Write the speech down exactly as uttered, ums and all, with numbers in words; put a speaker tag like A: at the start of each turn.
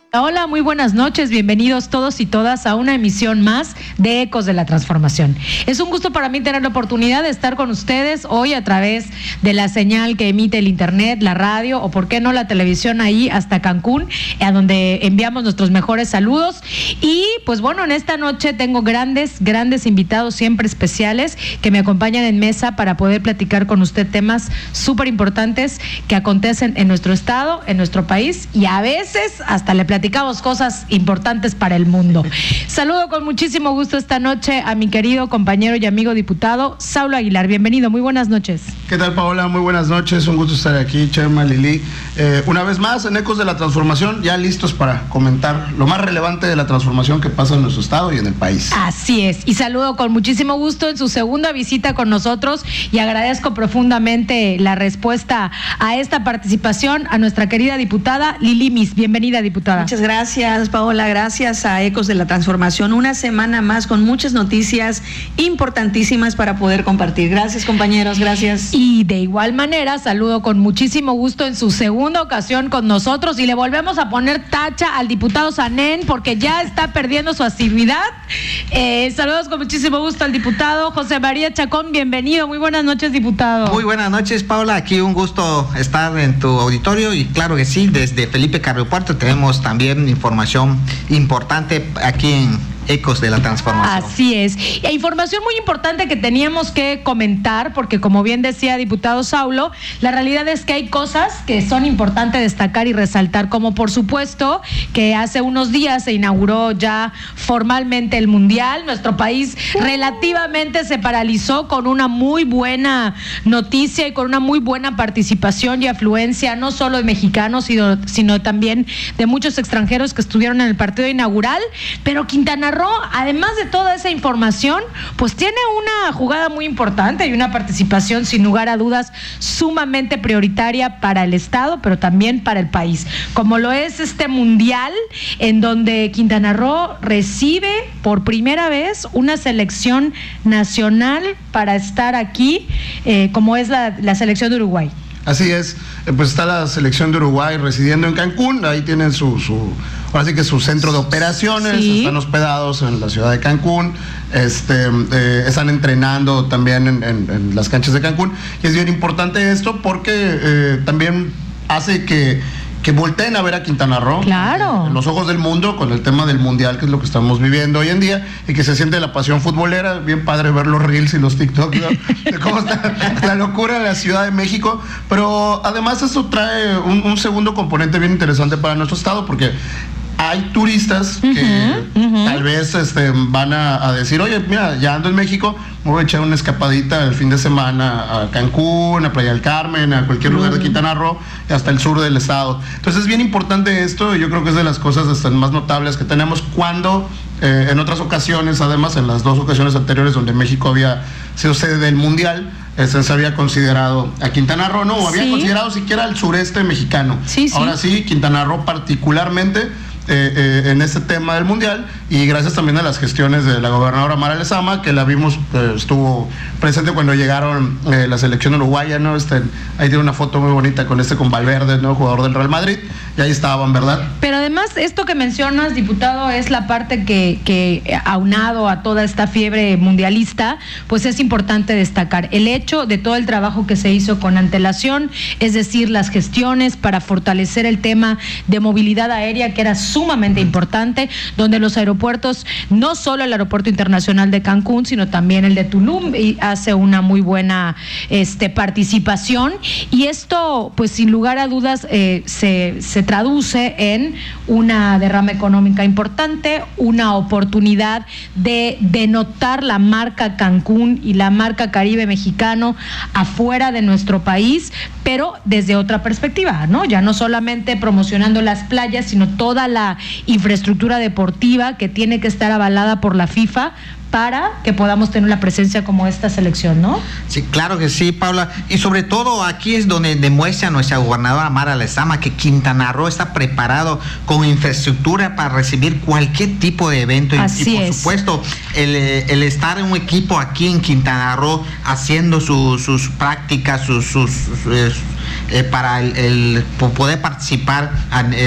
A: Hola, muy buenas noches, bienvenidos todos y todas a una emisión más de Ecos de la Transformación. Es un gusto para mí tener la oportunidad de estar con ustedes hoy a través de la señal que emite el internet, la radio o por qué no la televisión ahí hasta Cancún, a donde enviamos nuestros mejores saludos. Y pues bueno, en esta noche tengo grandes, grandes invitados siempre especiales que me acompañan en mesa para poder platicar con usted temas súper importantes que acontecen en nuestro estado, en nuestro país y a veces hasta le platicamos Platicamos cosas importantes para el mundo. Saludo con muchísimo gusto esta noche a mi querido compañero y amigo diputado Saulo Aguilar. Bienvenido, muy buenas noches.
B: ¿Qué tal, Paola? Muy buenas noches, un gusto estar aquí, Chema, Lili. Eh, una vez más en Ecos de la Transformación, ya listos para comentar lo más relevante de la transformación que pasa en nuestro estado y en el país.
A: Así es, y saludo con muchísimo gusto en su segunda visita con nosotros y agradezco profundamente la respuesta a esta participación a nuestra querida diputada Lili Mis. Bienvenida, diputada.
C: Muchas gracias, Paola, gracias a Ecos de la Transformación. Una semana más con muchas noticias importantísimas para poder compartir. Gracias, compañeros, gracias.
A: Y de igual manera, saludo con muchísimo gusto en su segunda ocasión con nosotros y le volvemos a poner tacha al diputado Sanén porque ya está perdiendo su asiduidad. Eh, saludos con muchísimo gusto al diputado José María Chacón. Bienvenido, muy buenas noches, diputado.
D: Muy buenas noches, Paola. Aquí un gusto estar en tu auditorio y claro que sí, desde Felipe Carrillo Puerto tenemos también información importante aquí en Ecos de la Transformación.
A: Así es. E información muy importante que teníamos que comentar, porque como bien decía diputado Saulo, la realidad es que hay cosas que son importantes destacar y resaltar, como por supuesto que hace unos días se inauguró ya formalmente el Mundial. Nuestro país relativamente se paralizó con una muy buena noticia y con una muy buena participación y afluencia, no solo de mexicanos, sino, sino también de muchos extranjeros que estuvieron en el partido inaugural, pero Quintana Roo, además de toda esa información, pues tiene una jugada muy importante y una participación sin lugar a dudas sumamente prioritaria para el estado, pero también para el país, como lo es este mundial en donde Quintana Roo recibe por primera vez una selección nacional para estar aquí, eh, como es la, la selección de Uruguay.
B: Así es, pues está la selección de Uruguay residiendo en Cancún, ahí tienen su, su ahora sí que su centro de operaciones, sí. Están hospedados en la ciudad de Cancún, este, eh, están entrenando también en, en, en las canchas de Cancún, y es bien importante esto porque eh, también hace que que volteen a ver a Quintana Roo,
A: claro,
B: en los ojos del mundo con el tema del mundial, que es lo que estamos viviendo hoy en día, y que se siente la pasión futbolera. Bien padre ver los reels y los TikToks, ¿no? De cómo está la locura en la Ciudad de México, pero además eso trae un, un segundo componente bien interesante para nuestro estado, porque hay turistas que uh-huh, uh-huh. tal vez este, van a, a decir, oye, mira, ya ando en México, me voy a echar una escapadita el fin de semana a Cancún, a Playa del Carmen, a cualquier lugar de Quintana Roo, hasta el sur del estado. Entonces es bien importante esto, y yo creo que es de las cosas hasta más notables que tenemos cuando eh, en otras ocasiones, además en las dos ocasiones anteriores donde México había sido sede del Mundial, Este, se había considerado a Quintana Roo, no, había sí. considerado siquiera al sureste mexicano.
A: Sí, sí.
B: Ahora sí, Quintana Roo particularmente eh, eh, en este tema del Mundial, y gracias también a las gestiones de la gobernadora Mara Lezama, que la vimos, eh, estuvo presente cuando llegaron eh, la selección uruguaya, ¿no? Este, ahí tiene una foto muy bonita con este, con Valverde, ¿no? Jugador del Real Madrid, y ahí estaban, ¿verdad?
A: Pero además, esto que mencionas, diputado, es la parte que, que aunado a toda esta fiebre mundialista, pues es importante destacar el hecho de todo el trabajo que se hizo con antelación, es decir, las gestiones para fortalecer el tema de movilidad aérea, que era sumamente importante, donde los aeropuertos, no solo el Aeropuerto Internacional de Cancún, sino también el de Tulum, y hace una muy buena este, participación, y esto, pues sin lugar a dudas, eh, se, se traduce en una derrama económica importante, una oportunidad de denotar la marca Cancún y la marca Caribe mexicano afuera de nuestro país, pero desde otra perspectiva, ¿no? Ya no solamente promocionando las playas, sino toda la infraestructura deportiva que tiene que estar avalada por la FIFA para que podamos tener una presencia como esta selección, ¿no?
D: Sí, claro que sí, Paula. Y sobre todo aquí es donde demuestra nuestra gobernadora Mara Lezama que Quintana Roo está preparado con infraestructura para recibir cualquier tipo de evento.
A: Así
D: y, y por
A: es.
D: supuesto, el, el estar en un equipo aquí en Quintana Roo haciendo su, sus prácticas, sus, sus, sus eh, para el, el poder participar en